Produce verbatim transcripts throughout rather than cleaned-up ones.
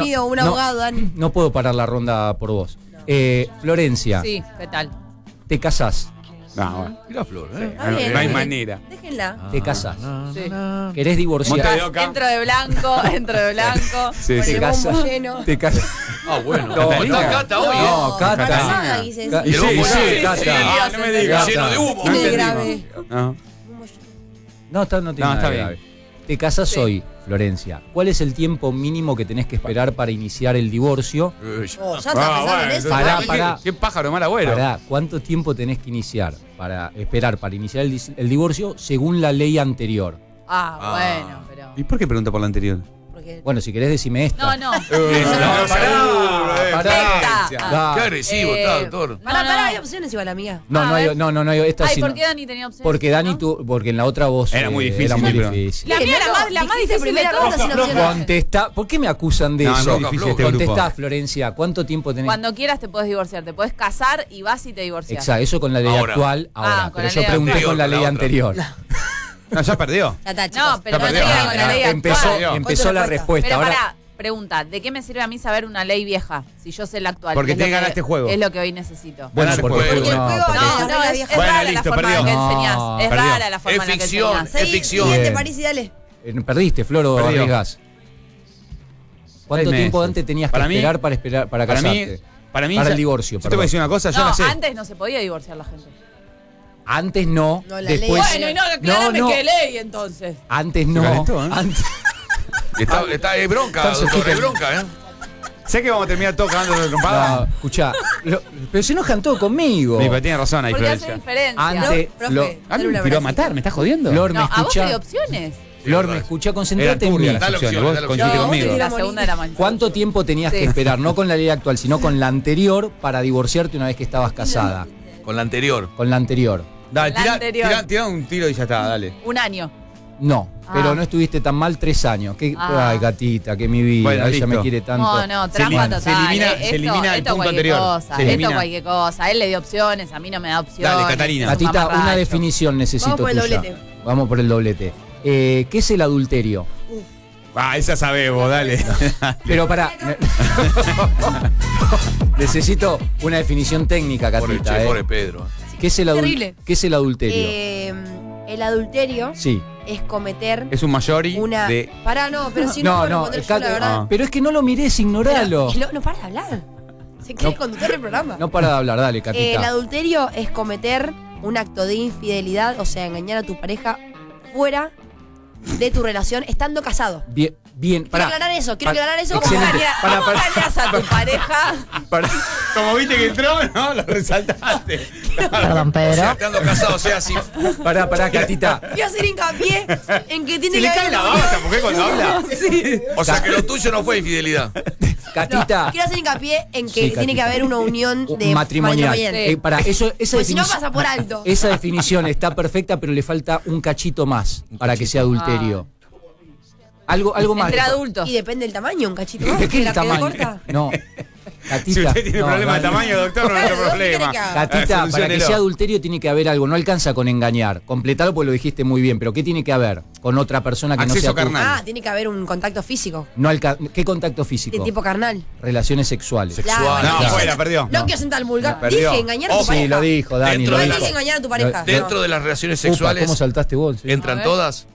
tenido un abogado, no, Dani. No puedo parar la ronda por vos. No. Eh, Florencia. Sí, ¿qué tal? ¿Te casás? No, bueno. Mira Flor, ¿eh? Ah, bien, no hay bien. manera. Déjenla. ¿Te casás? Sí. ¿Querés divorciar? Entro de blanco, entro de blanco. Sí, Con sí. el Te bombo casás. lleno. ¿Te casás? Ah, bueno. No, Catalina. no. Cata hoy, No, ¿eh? Cata. Casada, quise Ca- decir. Sí, El bombo sí, lleno. Cata. Sí, Ah, no me digas. lleno de humo. Y de entendimos. grave. No. No, está, no tiene No, nada está de bien. grave. Te casás Sí. hoy, Florencia. ¿Cuál es el tiempo mínimo que tenés que esperar para iniciar el divorcio? Uy, Oh, ya está Ah, pensando bueno, en eso. Pará, ¿qué- pará. ¿Qué pájaro mal abuelo? Pará, ¿cuánto tiempo tenés que iniciar para esperar para iniciar el, dis- el divorcio según la ley anterior? Ah, Ah. bueno, pero. ¿Y por qué pregunta por la anterior? Porque Bueno, si querés decime esta. No, no. no, pará, pará. Esta. Da. Qué agresivo Eh, está, doctor. Pará, No, pará, no. hay opciones igual, amiga. No, A no hay, ver. no, no, no hay esta Ay, sí ¿por no. qué Dani tenía opciones? Porque Dani ¿No? tú, porque en la otra voz Era muy eh, difícil, Era muy pero- difícil. La mía Primero, la más, la más dijiste difícil de primera todas. ronda sin opciones. Contestá, ¿por qué me acusan de No, eso? es muy difícil este Contestá, grupo. Florencia, ¿cuánto tiempo tenés? Cuando quieras te puedes divorciar, te puedes casar y vas y te divorcias. Exacto, eso con la ley Ahora. actual, ahora. Ah, con pero la yo ley pregunté anterior, con la con la ley otra. anterior. No, ya perdió. Ya está, chicos. No, pero Ya no perdió. siga con la ley empezó actual. empezó la respuesta. Pero Ahora, pará, pregunta, ¿de qué me sirve a mí saber una ley vieja si yo sé la actual? Porque Que es tenés lo que ganar que- este juego. Es lo que hoy necesito. bueno, Ganar porque, el juego. Porque el no, juego porque- no, No, no, es, es Bueno, rara listo, la forma perdió. en la que No, enseñás. Es perdió. rara la forma Es en la que ficción. enseñás. Es Seguí, ficción. Siguiente, Bien. París, y dale. eh, perdiste, Flor, o Perdió. arriesgás. ¿Cuánto Seis tiempo meses. antes tenías Para que mí- esperar para esperar para Para mí, casarte? para mí. Para ya- el divorcio, Yo te voy a decir una cosa, yo No, la sé. antes no se podía divorciar la gente. Antes no, No, la después ley- Bueno, y no, aclárame no. qué ley entonces. antes no. Se calentó, ¿eh? Antes, Está, está es bronca, Entonces, doctor, fíjate. es bronca, ¿eh? Sé que vamos a terminar todos cagando de no, trompada. escuchá, lo- pero se enojan todo conmigo. Sí, pero tiene razón ahí, Porque hace Florencia. diferencia. Antes, Profe, Lo- Ah, dale un me tiró a abracito. matar, ¿me estás jodiendo? Flor, No, me a vos te escucha. doy opciones. Flor, me escucha, concentrate en Eran mí. turbias las Dale opciones, opciones, vos dale coincidiste opciones. conmigo. No, La morir. segunda era más. ¿Cuánto tiempo tenías Sí. que esperar? No con la ley actual, sino con la anterior para divorciarte una vez que estabas casada. Con la anterior. Con la anterior. Dale, La tira, anterior. tira, tira un tiro y ya está, dale. Un año. No, Ah. pero no estuviste tan mal tres años. ¿Qué? Ah. Ay, gatita, que mi vida. Bueno, Ella listo. me quiere tanto. No, no, Se trampa elimina- total. se elimina- eh, se esto- elimina el esto punto cualquier anterior. Cosa, Se esto elimina. cualquier cosa. Él le dio opciones, a mí no me da opciones. Dale, Catalina. Es un Gatita, una mamarracho. definición necesito Vamos por el tuya. doblete. Vamos por el doblete. Eh, ¿Qué es el adulterio? Ah, esa sabemos, dale. Pero para. Necesito una definición técnica, Pobre, Catita. che, eh. pobre Pedro. ¿Qué es el, adul- Terrible. ¿Qué es el adulterio? Eh, el adulterio Sí. es cometer Es un mayori una. de. Pará, no, pero si no, No, puedo no, responder yo, Cat- la verdad. Ah. pero es que no lo mires, ignoralo. Pero- no, no para de hablar. Se quiere No. conducir el programa. No para de hablar, dale, Eh, Catita. el adulterio es cometer un acto de infidelidad, o sea, engañar a tu pareja fuera de tu relación estando casado. Bien, bien, Quiero pará. aclarar eso, quiero Pará. aclarar eso. ¿Cómo Excelente. engañas Pará, cómo pará. engañas a tu pareja? Pará. Como viste que entró, ¿no? Lo resaltaste. Perdón, O Pedro. sea, estando casado, o sea, si. Pará, pará, Catita. Quiero hacer hincapié en que tiene Se le que cae haber la una baba a esta unión. mujer cuando habla. O sea, que lo tuyo no fue infidelidad. Catita. Quiero hacer hincapié en que Sí, tiene Catita. que haber una unión de matrimonial. Sí. Eh, pará, eso, esa, Pues si no definición- pasa por alto. esa definición está perfecta, pero le falta un cachito más para que sea adulterio. Algo, algo más. Entre adultos. Y depende del tamaño, un cachito más. ¿De qué que la el que tamaño? corta. No. Catita. Si usted tiene no, problema de no, tamaño, doctor, no es nuestro ¿Dónde problema. tiene que haber? Catita, para que Soluciónelo. sea adulterio tiene que haber algo. No alcanza con engañar. Completalo porque lo dijiste muy bien. Pero ¿qué tiene que haber con otra persona que Acceso no sea tú? carnal. Ah, tiene que haber un contacto físico. No alca- ¿Qué contacto físico? De tipo carnal. Relaciones sexuales. Sexual. Claro, No, dije- fuera, perdió. No quiero sentar el vulgar. perdió. Dije engañar a tu Ojo. pareja. Sí, lo dijo, Dani. Dentro Lo No de dijo. dije engañar a tu pareja. Dentro no. de las relaciones Upa, sexuales. ¿cómo saltaste vos? Sí. ¿Entran A ver. todas?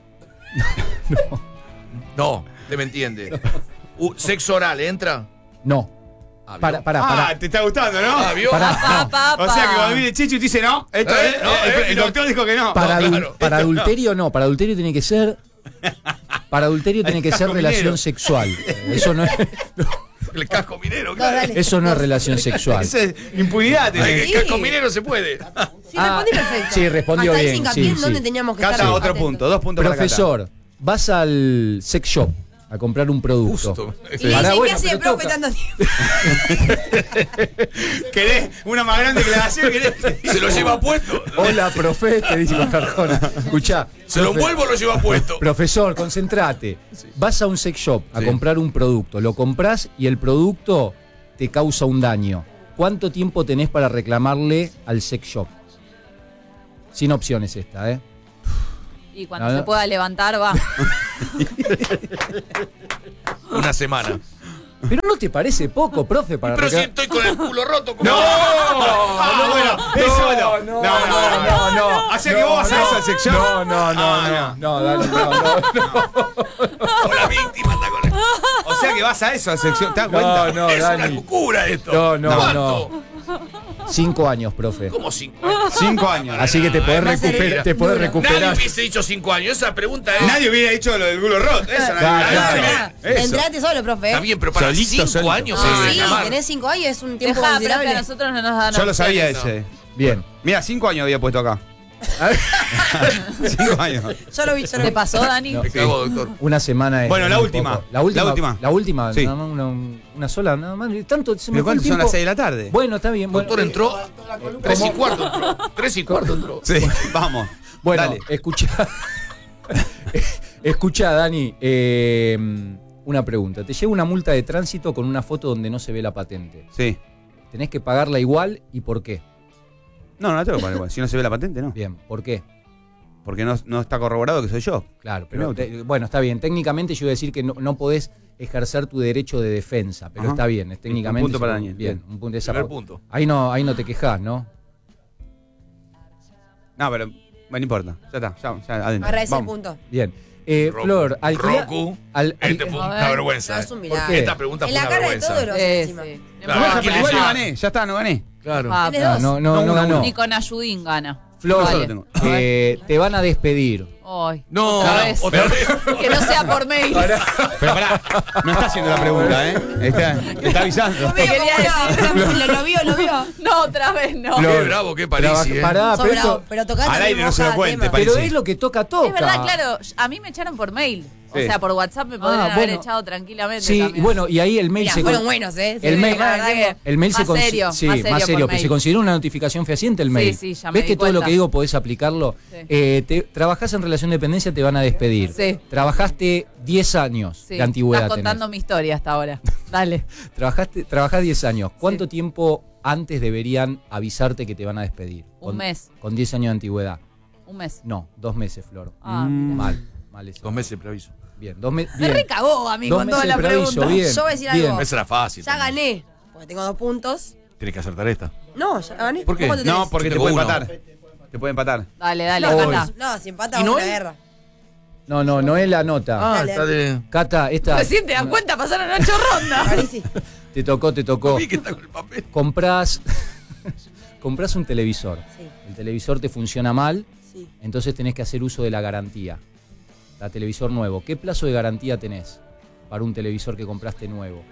No, usted me entiende. Uh, ¿Sexo oral entra? No. Ah, ¿vio? Para, para, Ah, para. te está gustando, ¿no? Ah, ¿vio? Pará. Pa, pa, pa. O sea que cuando viene Chichu te dice no. Esto Eh, es- no, eh, eh, el no. doctor dijo que no. Para, No, adul- claro. para Esto no. adulterio no, para adulterio tiene que ser. Para adulterio tiene que ser casco minero. relación sexual. Eso no es, El casco minero, No, claro. dale. eso no es relación sexual. Esa es impunidad. Ay, tenés. el Sí. casco minero se puede. Sí, Ah, respondí perfecto. sí, respondió Hasta bien, hice hincapié sí, en dónde sí. teníamos que Cata, estar. otro atentos. punto. Dos puntos para Profesor, vas al sex shop a comprar un producto. Justo. Y le Pará, dicen, bueno, ¿qué hace pero profe toca. tanto tiempo? Cata. ¿Querés una más grande que la de ayer? ¿Querés? Se lo lleva puesto. Hola, profe, te dice con Arjona. Escuchá. Se lo profe- envuelvo o lo lleva puesto. Profesor, concentrate. Vas a un sex shop a Sí. comprar un producto, lo compras y el producto te causa un daño. ¿Cuánto tiempo tenés para reclamarle al sex shop? Sin opciones esta, ¿eh? Y cuando No, no. se pueda levantar, va. Una semana. Pero no te parece poco, profe, para Pero si reclamar- estoy con el culo roto. ¿cómo? ¡No! Ah, bueno, eso no. no, no, no, no. O sea que vos vas a eso al sex shop. No, no, no, Ah, no, no, Dani, no, no, Con la víctima está con el... O sea que vas a eso al sex shop. ¿Te das cuenta? no, no, es una Dani. locura esto. No, no, ¿Cuánto? no. Cinco años, profe. ¿Cómo cinco años? Cinco años. Así que te podés Va a ser recuperar, te podés duro. recuperar. Nadie hubiese dicho cinco años. Esa pregunta es... Nadie hubiera dicho lo del culo roto. Eso, Claro, nadie- claro. nadie- Eso. Entrate solo, profe. Está bien, pero para Solito, cinco solito. años Ah, se sí, reclamar. tenés cinco años, es un tiempo Dejá, pero que a considerable. nosotros no nos dan Yo lo sabía opciones. ese. Bien. Mira, cinco años había puesto acá. Cinco años. Yo lo vi, yo lo ¿Te vi. pasó, Dani? No. Me cago, doctor. Una semana es Bueno, la muy última. poco. La última. La última. La última. Sí. Nada más una, una sola, nada más. Tanto se me ¿Pero fue el cuánto son tiempo. las seis de la tarde? Bueno, está bien. Bueno, Doctor eh, entró. Tres y cuarto entró. Tres y cuarto entró. Sí, vamos. Bueno, Dale. escucha. Escucha, Dani. eh, una pregunta. Te llega una multa de tránsito con una foto donde no se ve la patente. Sí. ¿Tenés que pagarla igual y por qué? No, no la tengo que pagar igual. Si no se ve la patente, no. Bien, ¿por qué? Porque no, no está corroborado que soy yo. Claro, pero Primero. te- bueno, está bien. Técnicamente yo iba a decir que no, no podés ejercer tu derecho de defensa, pero Ajá. está bien. Es técnicamente. Un punto para se- Daniel. Bien, Bien. un punto de esa Primer forma. punto. Ahí no, ahí no te quejas, ¿no? No, pero bueno, no importa. Ya está, ya, ya adentro. Agradece el Vamos. punto. Bien. Eh, Roku. Flor, alquila- Roku. al- al- Este fue A una ver. vergüenza. No, eh. es un ¿Por milagro. qué? Esta pregunta En fue la una cara de vergüenza. todos los Sí, encima. sí. Claro, Bueno, ¿quién pero le igual no llega? gané. Ya está, no gané. Claro. Ah, Tiene Ah, dos. no, no, No, no uno, ganó. Ni con Ayudín gana. Flor, Yo lo tengo. eh, te van a despedir. Ay, No, otra vez. otra vez. Que no sea por mail. Pero pará, no está haciendo la pregunta, ¿eh? Está, te está avisando. Lo vio, quería como no. Lo, lo vio, lo vio. No, otra vez no. Flor, Qué bravo, qué Parisi, eh. Pará, Sos pero, bravo, esto- pero tocaste Al aire no se lo cuente, tema. Parisi. pero es lo que toca, toca. Es verdad, claro. A mí me echaron por mail. O Sí. sea, por WhatsApp me podrían Ah, haber bueno. echado tranquilamente. Sí, también. y bueno, y ahí el mail Mirá, se fueron con- buenos, ¿eh? El Sí, mail, la verdad que- el mail se más consi- serio, sí, más más serio serio, por pero se mail. considera una notificación fehaciente el mail. Sí, sí, ya me ¿Ves di que todo lo cuenta. que digo podés aplicarlo? Sí. Eh, te, trabajás en relación de dependencia, te van a despedir. Sí. Trabajaste diez años Sí, de antigüedad. estás contando tenés. mi historia hasta ahora. Dale. Trabajaste, trabajás diez años. ¿Cuánto Sí. tiempo antes deberían avisarte que te van a despedir? Un Con- mes. Con diez años de antigüedad. Un mes. No, dos meses, Flor. Ah, Mm. mira. Mal, mal eso. Dos meses de preaviso. Bien, dos meses. Me recagó a mí Dos con toda meses la de preaviso, pregunta. bien. Yo voy a decir bien. algo. Esa era fácil. Ya también. gané, porque tengo dos puntos. Tienes que acertar esta. No, ya gané. ¿Por qué? ¿Cómo te No, tenés? porque te Tengo puede uno. empatar. Te puede empatar. Dale, dale, No, Cata. no, si empata ¿Y vamos no a la es? guerra. No, no, no es la nota. Ah, Dale, está de. Cata, esta. Recién te das cuenta, pasaron ocho rondas. Parisi. Te tocó, te tocó. Vi que está con el papel. Comprás. Comprás un televisor. Sí, El televisor te funciona mal, sí. entonces tenés que hacer uso de la garantía. La televisor nuevo. ¿Qué plazo de garantía tenés para un televisor que compraste nuevo?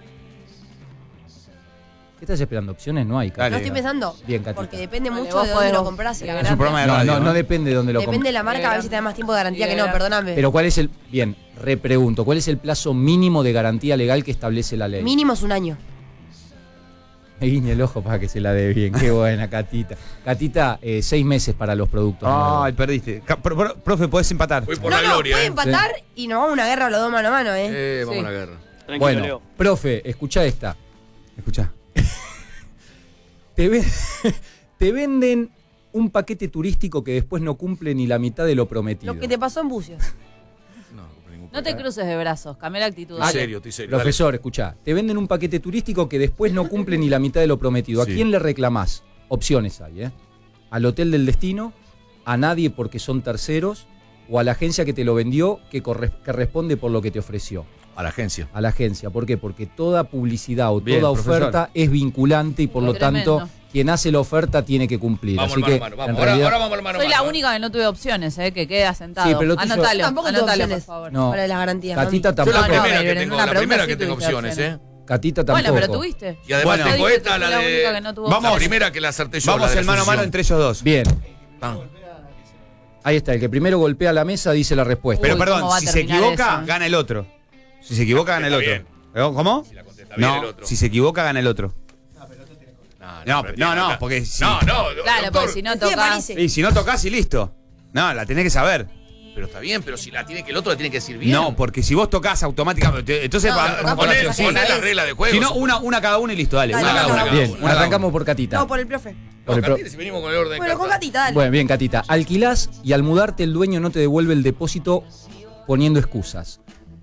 ¿Qué estás esperando? ¿Opciones? No hay, Cata. Dale. No estoy pensando. Bien, Catita. Porque depende Dale, mucho vos de dónde podés- lo compras y la Es Es un garantía. programa de No, radio. no, no depende de dónde lo Depende compras. de la marca, a ver si te da más tiempo de garantía que no, Bien. perdóname. Pero ¿cuál es el. Bien, repregunto. ¿Cuál es el plazo mínimo de garantía legal que establece la ley? Mínimo es un año. Me guiñe el ojo para que se la dé bien. Qué buena, Catita. Catita, eh, seis meses para los productos. Ay, nuevos. perdiste. Ca- pro- pro- Profe, podés empatar. Voy por No, la no, gloria. puede eh. empatar y nos vamos a una guerra los dos mano a mano, ¿eh? Eh, vamos Sí. a la guerra. Bueno, profe, escucha esta. Escucha. Te, ve- te venden un paquete turístico que después no cumple ni la mitad de lo prometido. Lo que te pasó en Bucios. No, no compré ningún No te cruces de brazos, cambia la actitud. Estoy dale. serio, estoy serio. Profesor, escucha. Te venden un paquete turístico que después no cumple ni la mitad de lo prometido. ¿A Sí. quién le reclamás? Opciones hay, ¿eh? ¿Al hotel del destino? ¿A nadie porque son terceros? ¿O a la agencia que te lo vendió que, corre- que responde por lo que te ofreció? Dale. A la agencia. A la agencia. ¿Por qué? Porque toda publicidad o Bien, toda profesor. oferta es vinculante y por lo Tremendo. tanto quien hace la oferta tiene que cumplir. Vamos Así al mano que, a mano. en Vamos. Ahora, realidad- ahora vamos al mano a Soy mano. la única que no tuve opciones, eh, que queda sentado. Sí, pero lo tuyo- Anótalo, Tampoco tuve anótalo, por opciones. favor. No. Para las garantías. Catita mami. Yo tampoco. la No, no, primera pero que en tengo, una la pregunta primera sí que tengo tuviste opciones, opciones. ¿eh? Catita tampoco. Bueno, pero tuviste. Y además Bueno. tengo Yo dije esta, que la fui la única que de. no tuvo La Vamos. primera que la acerté yo. Vamos la de el mano a mano fusión. entre ellos dos. Bien. Ah. Ahí está, el que primero golpea la mesa dice la respuesta. Pero Uy, perdón, ¿cómo va a si se terminar equivoca, eso? gana el otro. Si se equivoca, gana el Está otro. ¿Eh, ¿Cómo? Si la contesta bien No, el otro. si se equivoca, gana el otro. No, No, pero no, tiene no, acá. porque si- No, no, Claro, doctor, porque si no Decide, tocas. Parisi. Y si no tocas y listo. No, la tenés que saber. Pero está bien, pero si la tiene que el otro la tiene que decir bien. No, porque si vos tocas automáticamente. Entonces, No, va- tocás por Poné, las sí. poné agencias. las reglas de juego. Si no, una, una cada uno y listo, dale. Dale, una cada no, una. no, cada Bien, uno, una cada arrancamos por Catita. No, por el profe. Por el No, pro- Catita, si venimos con el orden de Bueno, con cartas. Catita, dale. Bueno, bien, Catita. Alquilás y al mudarte el dueño no te devuelve el depósito poniendo excusas.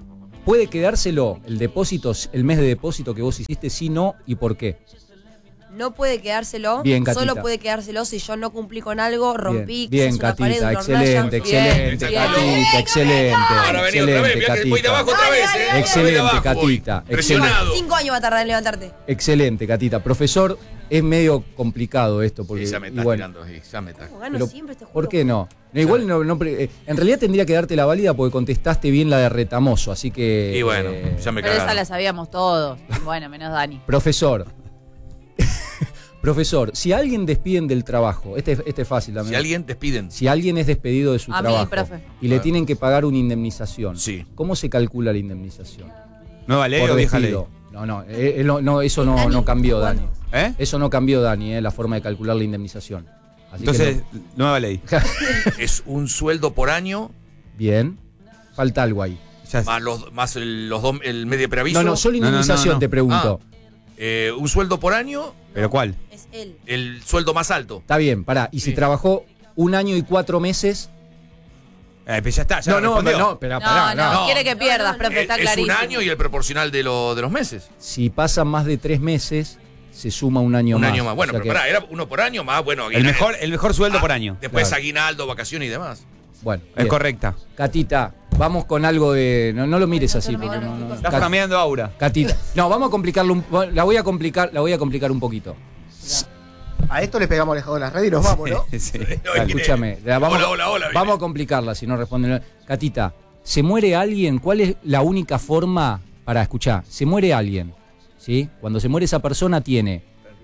¿Puede quedárselo el depósito, el mes de depósito que vos hiciste? Sí, no, ¿y por qué? No puede quedárselo, Bien, Catita. solo puede quedárselo si yo no cumplí con algo, rompí, Bien, quizás una Catita, pared, una excelente, hornalla. excelente, Bien, Catita, bien. excelente, Ahora vení otra vez, excelente, mirá que voy de abajo Catita. otra vez, Dale, ¿eh? dale, Excelente, Voy de abajo, voy. Catita, Presionado. Cinco años va a tardar en levantarte. Excelente, Catita. Profesor, es medio complicado esto porque Sí, ya me y estás bueno, tirando, sí, ya me estás. Gano pero siempre, te juro. ¿por qué no? No, igual no, no pre- eh, en realidad tendría que darte la válida porque contestaste bien la de Retamoso, así que Y bueno, eh, ya me Pero esa cagaron. la sabíamos todos. Bueno, menos Dani. profesor. Profesor, si a alguien despiden del trabajo, este, este es fácil también. Si alguien despiden. Si alguien es despedido de su A mí, trabajo profe. y le Ah. tienen que pagar una indemnización, Sí. ¿cómo se calcula la indemnización? ¿Nueva ley Por o vieja ley? despido. No, no, eh, eh, no, no, eso no, Dani, no cambió, bueno. Dani. ¿Eh? Eso no cambió, Dani, eh, la forma de calcular la indemnización. Así que Entonces, no. nueva ley. Es un sueldo por año Bien, falta algo ahí. Ya más los más el, los dos, el medio preaviso. No, no, solo No, no, no, indemnización no. te pregunto. Eh, un sueldo por año, ¿Pero cuál? Es él. el sueldo más alto. Está bien, pará. ¿Y si Sí. trabajó un año y cuatro meses? Eh, pues ya está, ya no, no, respondió. no, pero No, pará, no, no. no. quiere que pierdas, profe, está es clarísimo. un año y el proporcional de, lo, de los meses. Si pasan más de tres meses, se suma un año un más. año más. Bueno, O sea pero que- pará, era uno por año más, bueno, El mejor, el mejor sueldo Ah, por año. Después Claro. aguinaldo, vacaciones y demás. Bueno, Es bien. correcta. Catita, vamos con algo de. No, no lo mires así, no, porque no, no, no. Estás Cat- cambiando aura. Catita. No, vamos a complicarlo un la voy a complicar, la voy a complicar un poquito. A esto le pegamos alejado de las redes y nos vamos, ¿no? Sí. No, Ah, ¿quién es? escúchame, la vamos, Hola, hola, hola, viene. vamos a complicarla si no responden. Catita, ¿se muere alguien? ¿Cuál es la única forma para escuchar? Se muere alguien, ¿sí? Cuando se muere esa persona tiene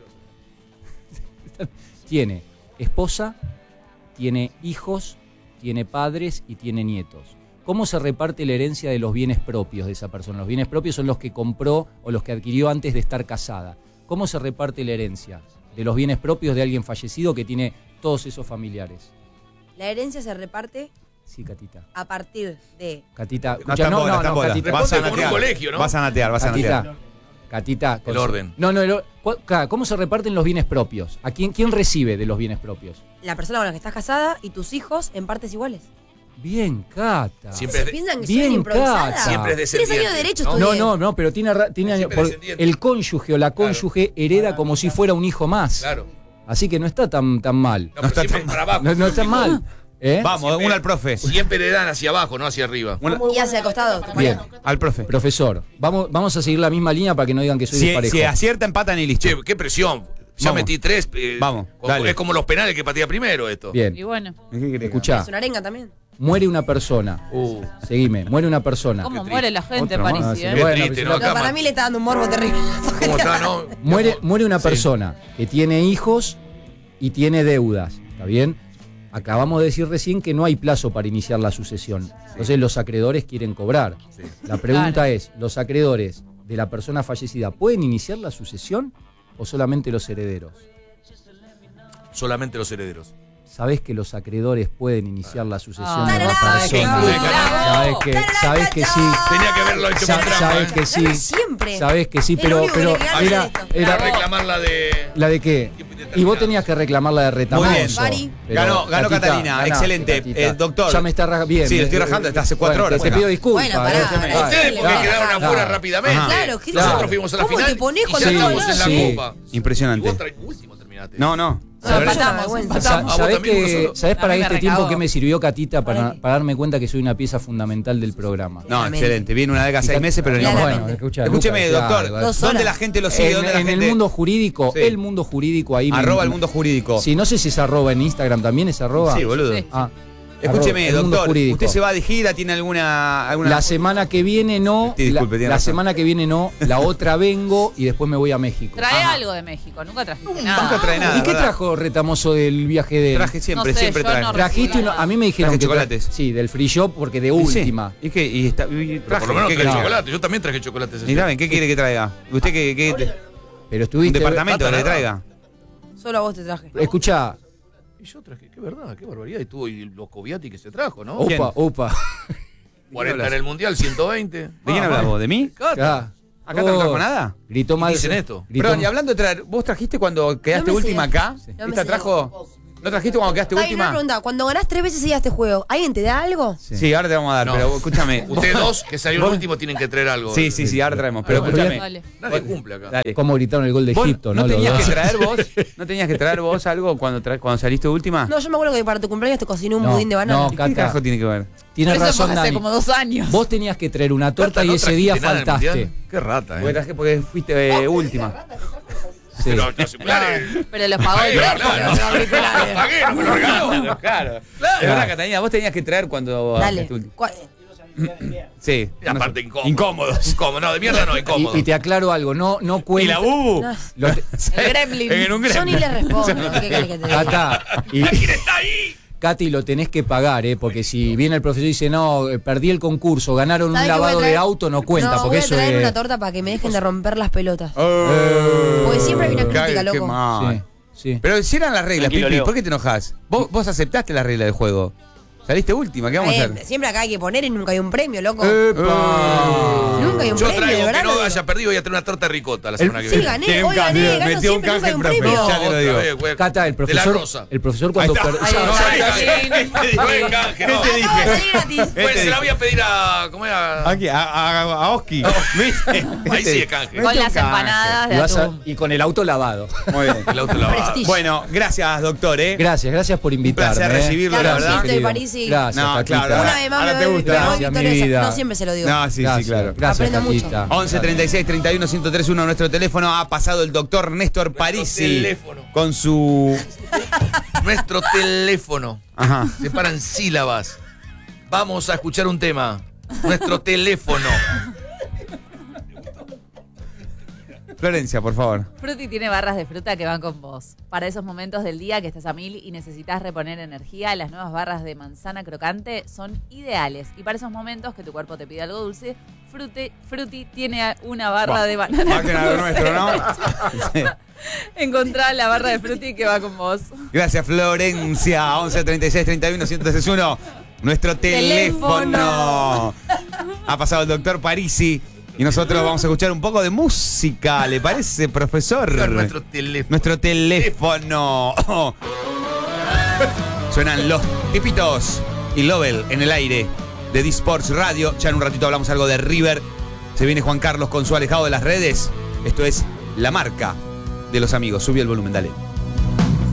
tiene esposa, tiene hijos, tiene padres y tiene nietos. ¿Cómo se reparte la herencia de los bienes propios de esa persona? Los bienes propios son los que compró o los que adquirió antes de estar casada. ¿Cómo se reparte la herencia de los bienes propios de alguien fallecido que tiene todos esos familiares? La herencia se reparte Sí, Catita. a partir de... Catita, No escucha, está en no, bola, no, está en no, bola. Catita. Vas a Responde como en un natear. colegio, ¿no? Vas a natear, vas a natear. Catita, Catita. El con- orden. No, no, el or- cu- claro, ¿cómo se reparten los bienes propios? ¿A quién, quién recibe de los bienes propios? La persona con la que estás casada y tus hijos en partes iguales. Bien, Cata. Siempre ¿Se de- piensan que Bien, soy improvisada? Cata. Siempre es Tres descendiente. años de derecho ¿no? estudié. No, no, no, pero tiene, ra- tiene Siempre por- descendiente. el cónyuge o la cónyuge hereda como si fuera un hijo más. Claro. Así que no está tan, tan mal. No, pero está siempre tan para abajo. No, no está mal. ¿Eh? Vamos, Siempre- una al profe. Siempre le dan hacia abajo, no hacia arriba. Una- Y hacia el costado. Bien, al profe. profesor, vamos, vamos a seguir la misma línea para que no digan que soy Si, desparejo. si acierta, empatan y listo. Che, qué presión. Ya Vamos. metí tres. eh, Vamos, como- dale. Es como los penales que patea primero esto. Bien, Y bueno, ¿Qué querés? escuchá, Es una arenga también. muere una persona. Uh, Seguime, muere una persona. ¿cómo triste. muere la gente, Otra más, Parisi? sí. eh? Qué Bueno, triste, pero ¿no? si No, Acá para ma- mí le está dando un morbo terrible. ¿Cómo está, no? Muere, muere una Sí. persona que tiene hijos y tiene deudas, ¿está bien? Acabamos de decir recién que no hay plazo para iniciar la sucesión. Entonces los acreedores quieren cobrar. Sí. La pregunta Claro. es, ¿los acreedores de la persona fallecida pueden iniciar la sucesión o solamente los herederos? Solamente los herederos. ¿Sabés que los acreedores pueden iniciar la sucesión Ah. de la ¡Tarará! persona? ¡Bravo! ¿Sabés que, sabés que sí? Tenía que haberlo hecho Sa- con trampa. ¿Sabés ¿eh? que sí? Gana siempre. Sabés que sí, Es lo pero, único que pero le queda era, de esto. era Para reclamar la de. la de qué. Y vos tenías que reclamar la de Retamoso. Muy bien. Bari. Pero, Ganó- ganó Catita, Catalina, ganaste, excelente. Catita. Eh, doctor. Ya me está rajando. Bien. Sí, me- estoy rajando desde hace cuatro bueno, horas Te, te acá. pido disculpas. Bueno, pará, eh. pará, Ay, Ustedes porque Claro, quedaron claro. afuera rápidamente. Ajá. Claro, ¿qué Claro. Nosotros fuimos a la ¿Cómo final. te ponés y cuando ya no estamos en la Sí. copa. Y Impresionante. vos tra- último terminaste. No, no. No, La verdad- empatamos, empatamos, vergüenza. Sa- empatamos. ¿A vos ¿Sabés, también, que, uno ¿Sabés A para mí me este tiempo recagó. que me sirvió Catita para, ¿Para qué? para darme cuenta que soy una pieza fundamental del programa? No, Claramente. excelente. Viene una vez cada Y seis Cat- meses, pero no. Claramente. Bueno, escucha, Escúcheme, Lucas, doctor. ya, Dos ¿Dónde horas. la gente lo sigue? En, ¿Dónde la en gente... el mundo jurídico, Sí. el mundo jurídico ahí. me- Arroba el mundo jurídico. Sí, no sé si es arroba en Instagram también, es arroba. Sí, boludo. Sí. Ah, Escúcheme, arroba, el mundo doctor. jurídico. ¿Usted se va de gira? ¿Tiene alguna. alguna... La semana que viene no. Sí, disculpe, la tiene la razón. semana que viene no. La otra vengo y después me voy a México. Trae Ajá. algo de México, nunca trajiste Nunca nada. trae nada. ¿Y qué ¿verdad? trajo Retamoso del viaje de él? Traje siempre, No sé, siempre yo trae. no- Trajiste uno, a mí me dijeron Traje que tra- chocolates. sí, del free shop porque de Y sí. última. ¿Y qué? Y está, y Pero traje. por lo menos ¿Qué traje querés? chocolate. Yo también traje chocolate. ese Y día. saben, ¿qué quiere que traiga? ¿Usted qué, qué- Pero un estuviste. departamento Tata, le nada. traiga? Solo a vos te traje. Escuchá. Y yo traje, qué verdad, qué barbaridad. Y tuvo y los Coviati que se trajo, ¿no? ¿Quién? Opa, opa. cuarenta en el Mundial, ciento veinte. ¿De quién hablas vos? ¿De mí? Cata. Acá, ¿Acá no trajo nada? Gritó mal. dicen esto? Gritó- Perdón, y hablando de traer, ¿vos trajiste cuando quedaste No me última sé. acá? No me ¿Esta sé. trajo? ¿No trajiste cuando quedaste Ay, una última? pregunta. Cuando ganás tres veces seguidas este juego, ¿alguien te da algo? Sí. Sí, ahora te vamos a dar, No. pero escúchame. Ustedes dos, que salió el vos- último, tienen que traer algo. Sí, sí, sí, ahora traemos. Pero Bueno, escúchame. Dale. Nadie cumple acá. Dale. Cómo gritaron el gol de ¿Vos Egipto, ¿no? ¿No Los tenías dos. que traer vos? ¿No tenías que traer vos algo cuando, tra- cuando saliste última? No, yo me acuerdo que para tu cumpleaños te cociné un No, budín de banana. no, ¿Qué Cata. carajo tiene que ver? Tienes Pero eso razón, fue hace Dani. como dos años. Vos tenías que traer una torta Cata, y ¿no ese día trajiste nada del faltaste. mundial? Qué rata, Porque, ¿eh? traje porque fuiste eh, última. Sí. Pero los auriculares. Pero los pagó el Claro, teléfono, claro. los auriculares. Pagué, no me lo regaló. Claro. Claro. Es verdad, Catalina, vos tenías que traer cuando. Dale. tu- ¿Cuál- Sí. Y aparte incómodo. Incómodos. Incómodo, no, de mierda no, incómodo. Y, y te aclaro algo, no, no Y cuenta. la bubu. No, Lo te- El gremlin. En un yo ni gremlin. le respondo. ¿Qué querés que te diga? Cata, y, ¿Quién está ahí? Katy, lo tenés que pagar, ¿eh? Porque si viene el profesor y dice, no, eh, perdí el concurso, ganaron un ¿Sabes qué voy a lavado de traer? auto, no cuenta, No, porque voy a eso traer es. una torta para que me dejen de romper las pelotas. Oh. Porque siempre hay una crítica, Qué- qué loco. mal. Sí, sí. Pero si eran las reglas, Tranquilo, Pipi, Leo. ¿por qué te enojas? Vos, vos aceptaste las reglas del juego. Saliste última, ¿qué vamos a Eh, hacer? siempre acá hay que poner y nunca hay un premio, loco. ¡Epa! Nunca hay un Yo premio, de traigo verdad. que lo no digo. haya perdido, voy a traer una torta de ricota la semana que Sí, viene. gané, Tiene un hoy gané, cambio, gano metió un siempre, nunca hay un canje, premio. profe. Ya te lo otra digo. vez, güey. Cata, el De la profesor, rosa. el profesor cuando Ahí está. per- Ahí No, está. no hay canje. Sí. No hay canje, no. ¿Qué te dije? Salí gratis. Pues se la voy a pedir a. ¿Cómo era? Aquí, a, a, a Oski. ¿Viste? Ahí sí es canje. Con Mete un las canje. empanadas y, de vas a- atún. y con el auto lavado. Muy bien. El auto lavado. Prestigio. Bueno, gracias, doctor, ¿eh? Gracias, gracias por invitarme. placer ¿eh? recibirlo, la Gracias, verdad. querido. de París y- Gracias, No, Catita. claro, Una vez más ahora me te voy, gusta. me voy Gracias, mi victoriosa. vida. No siempre se lo digo. No, sí, Gracias, sí, claro. Gracias, Aprendo mucho. Catita. once treinta y seis treinta y uno ciento tres uno nuestro teléfono. Ha pasado el doctor Néstor Parisi teléfono. con su. Nuestro teléfono. Ajá. Se paran sílabas. Vamos a escuchar un tema. Nuestro teléfono. Florencia, por favor. Fruti tiene barras de fruta que van con vos. Para esos momentos del día que estás a mil y necesitas reponer energía, las nuevas barras de manzana crocante son ideales. Y para esos momentos que tu cuerpo te pide algo dulce, Fruti, Fruti tiene una barra Buah, de banana. Marquen a lo nuestro, ¿no? Sí. Encontrá la barra de Fruti que va con vos. Gracias, Florencia. once treinta y seis treinta y uno ciento tres uno. Nuestro teléfono. Ha pasado el doctor Parisi. Y nosotros vamos a escuchar un poco de música. ¿Le parece, profesor? Nuestro teléfono. Nuestro teléfono. Suenan los tipitos y Lovell en el aire de D-Sports Radio. Ya en un ratito hablamos algo de River. Se viene Juan Carlos con su alejado de las redes. Esto es La Marca de los Amigos. Subí el volumen, dale.